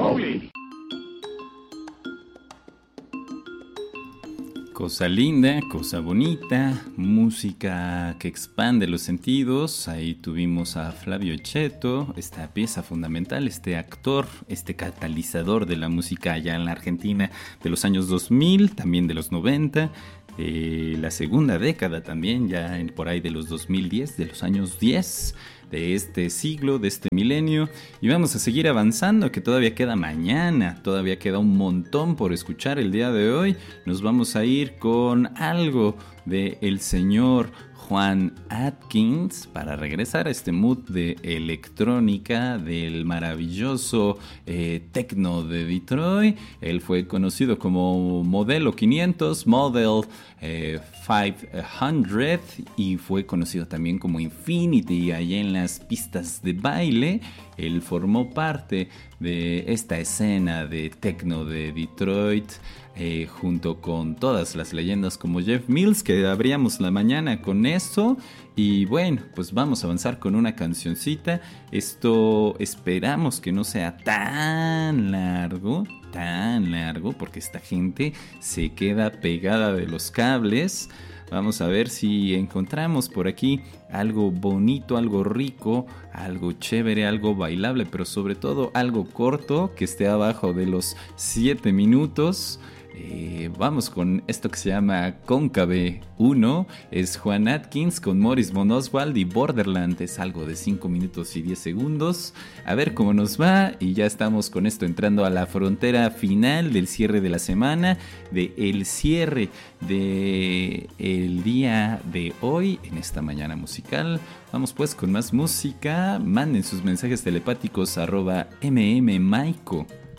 Cosa linda, cosa bonita, música que expande los sentidos. Ahí tuvimos a Flavio Cheto, esta pieza fundamental, este actor, este catalizador de la música allá en la Argentina de los años 2000, también de los 90, la segunda década también, ya por ahí de los 2010, de los años 10 de este siglo, de este milenio, y vamos a seguir avanzando, que todavía queda mañana, todavía queda un montón por escuchar el día de hoy. Nos vamos a ir con algo de el señor Juan Atkins para regresar a este mood de electrónica del maravilloso techno de Detroit. Él fue conocido como Modelo 500, Model 500, y fue conocido también como Infinity allá en las pistas de baile. Él formó parte de esta escena de techno de Detroit, junto con todas las leyendas como Jeff Mills, que abríamos la mañana con eso. Y bueno, pues vamos a avanzar con una cancioncita. Esto esperamos que no sea tan largo, porque esta gente se queda pegada de los cables. Vamos a ver si encontramos por aquí algo bonito, algo rico, algo chévere, algo bailable, pero sobre todo algo corto, que esté abajo de los 7 minutos. Vamos con esto que se llama Cóncave 1. Es Juan Atkins con Morris von Oswald, y Borderland es algo de 5 minutos y 10 segundos. A ver cómo nos va, y ya estamos con esto entrando a la frontera final del cierre de la semana, del cierre del día de hoy en esta mañana musical. Vamos pues con más música. Manden sus mensajes telepáticos @mmaico